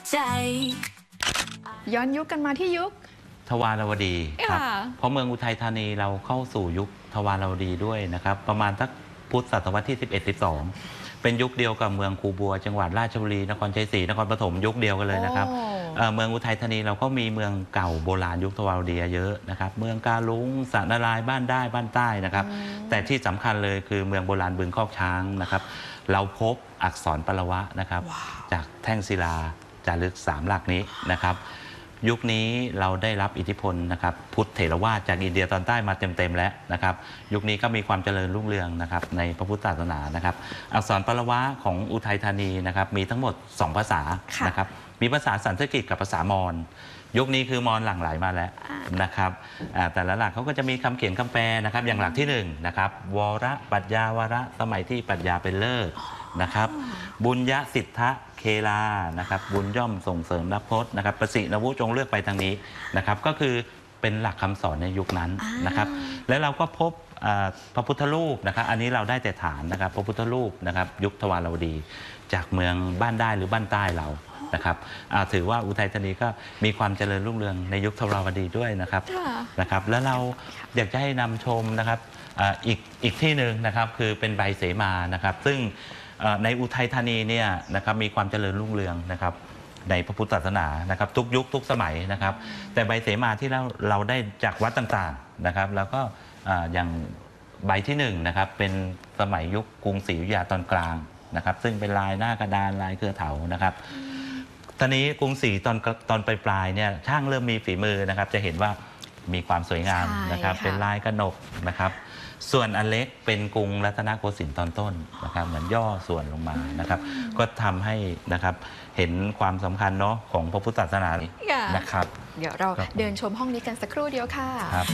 ใจย้อนยุคกันมาที่ยุคทวารวดีครับเพราะเมืองอุทัยธานีเราเข้าสู่ยุคทวารวดีด้วยนะครับประมาณสักพุทธศตวรรษที่11-12เป็นยุคเดียวกับเมืองคูบัวจังหวัดราชบุรีนครชัยศรีนครปฐมยุคเดียวกันเลยนะครับเมืองอุทัยธานีเราก็มีเมืองเก่าโบราณยุคทวารวดีเยอะนะครับเมืองกาลุงสระนารายบ้านได้บ้านใต้นะครับแต่ที่สำคัญเลยคือเมืองโบราณบึงคอกช้างนะครับเราพบอักษรปลวะนะครับจากแท่งศิลาจารึก3 หลักนี้นะครับยุคนี้เราได้รับอิทธิพลนะครับพุทธเถรวาทจากอินเดียตอนใต้มาเต็มๆแล้วนะครับยุคนี้ก็มีความเจริญรุ่งเรืองนะครับในพระพุทธศาสนานะครับอักษรปลวะของอุทัยธานีนะครับมีทั้งหมด2 ภาษานะครับมีภาษาสันสกฤตกับภาษามอญยุคนี้คือมอญหลั่งไหลมาแล้วนะครับแต่ละหลักเขาก็จะมีคำเขียนคำแปลนะครับอย่างหลักที่1นะครับวรปรัชญาวระสมัยที่ปรัชญาเป็นเลิศนะครับบุญยสิทธะเคลานะครับบุญย่อมส่งเสริมนักพจน์นะครับประสิณวุจงเลือกไปทางนี้นะครับก็คือเป็นหลักคำสอนในยุคนั้นนะครับและเราก็พบพระพุทธรูปนะครับอันนี้เราได้แต่ฐานนะครับพระพุทธรูปนะครับยุคทวารวดีจากเมืองบ้านได้หรือบ้านใต้เรานะครับถือว่าอุทัยธานีก็มีความเจริญรุ่งเรืองในยุคทวารวดีด้วยนะครับแล้วเราอยากจะให้นำชมนะครับอีกที่หนึ่งนะครับคือเป็นใบเสมานะครับซึ่งในอุทัยธานีเนี่ยนะครับมีความเจริญรุ่งเรืองนะครับในพระพุทธศาสนานะครับทุกยุคทุกสมัยนะครับแต่ใบเสมาที่เราได้จากวัดต่างๆนะครับแล้วก็อย่างใบที่1นะครับเป็นสมัยยุคกรุงศรีอยุธยาตอนกลางนะครับซึ่งเป็นลายหน้ากระดานลายเครือเถานะครับตอนนี้กรุงศรีตอนปลายเนี่ยช่างเริ่มมีฝีมือนะครับจะเห็นว่ามีความสวยงามนะครับเป็นลายกระหนกนะครับส่วนอันเล็กเป็นกรุงรัตนโกสินทร์ตอนต้นนะครับเหมือนย่อส่วนลงมานะครับก็ทำให้นะครับเห็นความสำคัญเนาะของพระพุทธศาสนานะครับเดี๋ยวเราเดินชมห้องนี้กันสักครู่เดียวค่ะ